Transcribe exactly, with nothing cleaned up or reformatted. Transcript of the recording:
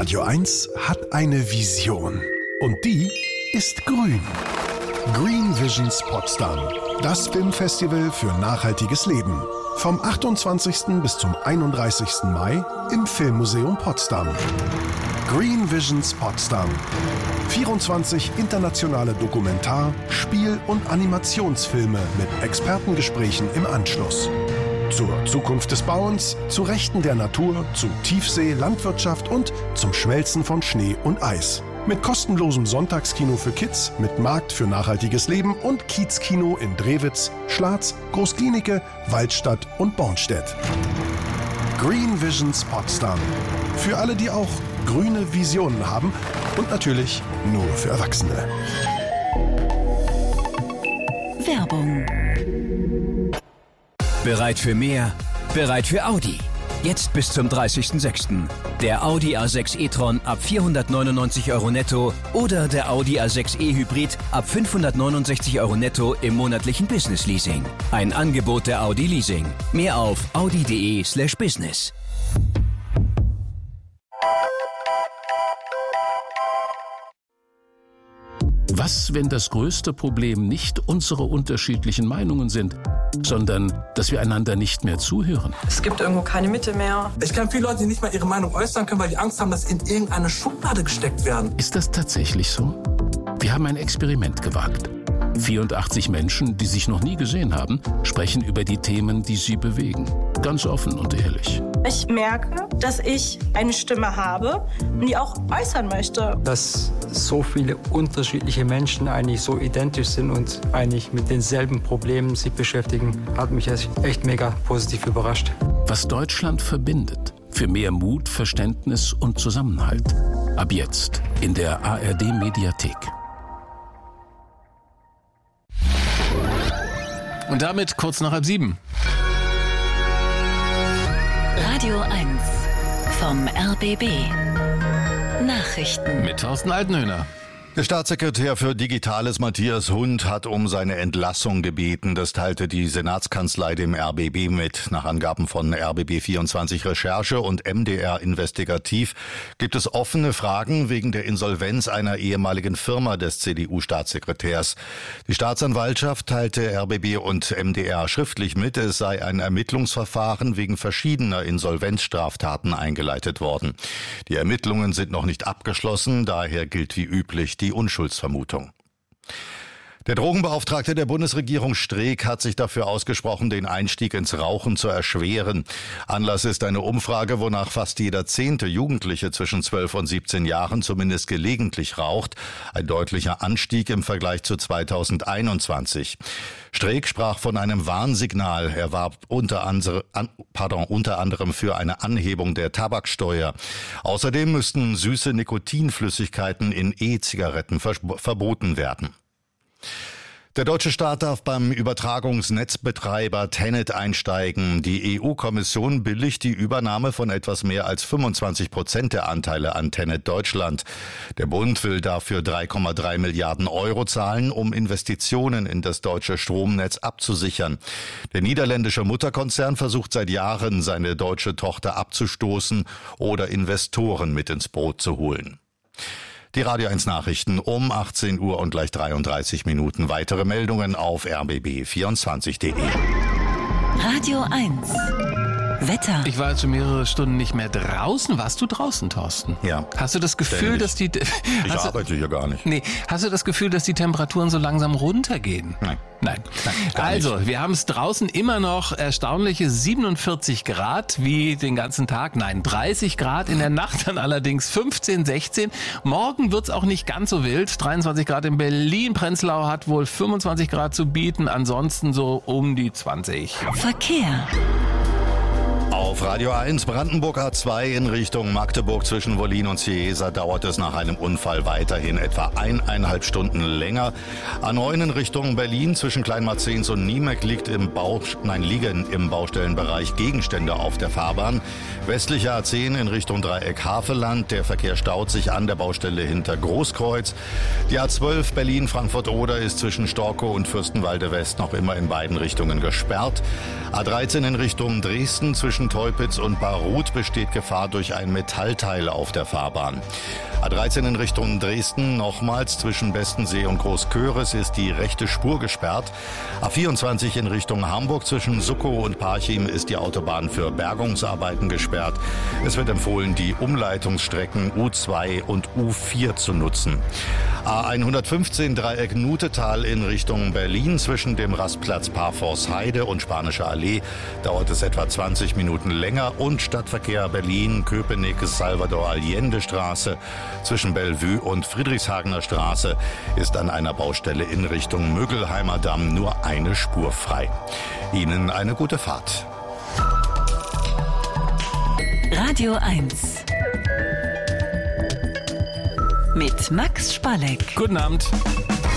Radio eins hat eine Vision. Und die ist grün. Green Visions Potsdam. Das Filmfestival für nachhaltiges Leben. Vom achtundzwanzigsten bis zum einunddreißigsten Mai im Filmmuseum Potsdam. Green Visions Potsdam. vierundzwanzig internationale Dokumentar-, Spiel- und Animationsfilme mit Expertengesprächen im Anschluss. Zur Zukunft des Bauens, zu Rechten der Natur, zu Tiefsee, Landwirtschaft und zum Schmelzen von Schnee und Eis. Mit kostenlosem Sonntagskino für Kids, mit Markt für nachhaltiges Leben und Kiezkino in Drewitz, Schlatz, Großklinike, Waldstadt und Bornstedt. Green Visions Potsdam. Für alle, die auch grüne Visionen haben und natürlich nur für Erwachsene. Werbung. Bereit für mehr? Bereit für Audi. Jetzt bis zum dreißigsten sechsten Der Audi A sechs e-tron ab vierhundertneunundneunzig Euro netto oder der Audi A sechs e Hybrid ab fünfhundertneunundsechzig Euro netto im monatlichen Business Leasing. Ein Angebot der Audi Leasing. Mehr auf audi.de slash business. Was, wenn das größte Problem nicht unsere unterschiedlichen Meinungen sind, sondern dass wir einander nicht mehr zuhören? Es gibt irgendwo keine Mitte mehr. Ich kenne viele Leute, die nicht mal ihre Meinung äußern können, weil die Angst haben, dass sie in irgendeine Schublade gesteckt werden. Ist das tatsächlich so? Wir haben ein Experiment gewagt. vierundachtzig Menschen, die sich noch nie gesehen haben, sprechen über die Themen, die sie bewegen. Ganz offen und ehrlich. Ich merke, dass ich eine Stimme habe und die auch äußern möchte. Dass so viele unterschiedliche Menschen eigentlich so identisch sind und eigentlich mit denselben Problemen sich beschäftigen, hat mich echt mega positiv überrascht. Was Deutschland verbindet. Für mehr Mut, Verständnis und Zusammenhalt. Ab jetzt in der A R D-Mediathek. Und damit kurz nach halb sieben. Radio eins vom R B B. Nachrichten. Mit Thorsten Altenhöhner. Der Staatssekretär für Digitales Matthias Hund hat um seine Entlassung gebeten. Das teilte die Senatskanzlei dem R B B mit. Nach Angaben von R B B vierundzwanzig Recherche und M D R Investigativ gibt es offene Fragen wegen der Insolvenz einer ehemaligen Firma des C D U-Staatssekretärs. Die Staatsanwaltschaft teilte R B B und M D R schriftlich mit, es sei ein Ermittlungsverfahren wegen verschiedener Insolvenzstraftaten eingeleitet worden. Die Ermittlungen sind noch nicht abgeschlossen, daher gilt wie üblich die Unschuldsvermutung. Der Drogenbeauftragte der Bundesregierung Streeck hat sich dafür ausgesprochen, den Einstieg ins Rauchen zu erschweren. Anlass ist eine Umfrage, wonach fast jeder zehnte Jugendliche zwischen zwölf und siebzehn Jahren zumindest gelegentlich raucht. Ein deutlicher Anstieg im Vergleich zu zweitausendeinundzwanzig. Streeck sprach von einem Warnsignal. Er warb unter, andere, an, pardon, unter anderem für eine Anhebung der Tabaksteuer. Außerdem müssten süße Nikotinflüssigkeiten in E-Zigaretten ver- verboten werden. Der deutsche Staat darf beim Übertragungsnetzbetreiber Tennet einsteigen. Die E U-Kommission billigt die Übernahme von etwas mehr als fünfundzwanzig Prozent der Anteile an Tennet Deutschland. Der Bund will dafür drei Komma drei Milliarden Euro zahlen, um Investitionen in das deutsche Stromnetz abzusichern. Der niederländische Mutterkonzern versucht seit Jahren, seine deutsche Tochter abzustoßen oder Investoren mit ins Boot zu holen. Die Radio eins Nachrichten um achtzehn Uhr und gleich dreiunddreißig Minuten. Weitere Meldungen auf r b b vierundzwanzig punkt de. Radio eins. Wetter. Ich war jetzt schon mehrere Stunden nicht mehr draußen. Warst du draußen, Thorsten? Ja. Hast du das Gefühl, Ständig. dass die... Ich hast arbeite du, hier gar nicht. Nee. Hast du das Gefühl, dass die Temperaturen so langsam runtergehen? Nein. Nein. Nein gar also, nicht. wir haben es draußen immer noch erstaunliche siebenundvierzig Grad, wie den ganzen Tag. Nein, dreißig Grad, in der Nacht dann allerdings fünfzehn, sechzehn. Morgen wird's auch nicht ganz so wild. dreiundzwanzig Grad in Berlin. Prenzlau hat wohl fünfundzwanzig Grad zu bieten. Ansonsten so um die zwanzig. Verkehr. Auf Radio eins Brandenburg A zwei in Richtung Magdeburg zwischen Wollin und Ciesa dauert es nach einem Unfall weiterhin etwa eineinhalb Stunden länger. A neun in Richtung Berlin zwischen Kleinmarzens und Niemek liegt im Bau, nein, liegen im Baustellenbereich Gegenstände auf der Fahrbahn. Westliche A zehn in Richtung Dreieck Havelland. Der Verkehr staut sich an der Baustelle hinter Großkreuz. Die A zwölf Berlin-Frankfurt-Oder ist zwischen Storkow und Fürstenwalde West noch immer in beiden Richtungen gesperrt. A dreizehn in Richtung Dresden zwischen Teutoburg Leupitz und Barut besteht Gefahr durch ein Metallteil auf der Fahrbahn. A dreizehn in Richtung Dresden, nochmals zwischen Bestensee und Großköris ist die rechte Spur gesperrt. A vierundzwanzig in Richtung Hamburg zwischen Suckow und Parchim ist die Autobahn für Bergungsarbeiten gesperrt. Es wird empfohlen, die Umleitungsstrecken U zwei und U vier zu nutzen. A hundertfünfzehn Dreieck Nutetal in Richtung Berlin zwischen dem Rastplatz Parforce-Heide und Spanische Allee dauert es etwa zwanzig Minuten länger und Stadtverkehr Berlin, Köpenick, Salvador-Allende-Straße zwischen Bellevue und Friedrichshagener Straße ist an einer Baustelle in Richtung Mögelheimer Damm nur eine Spur frei. Ihnen eine gute Fahrt. Radio eins mit Max Spalleck. Guten Abend.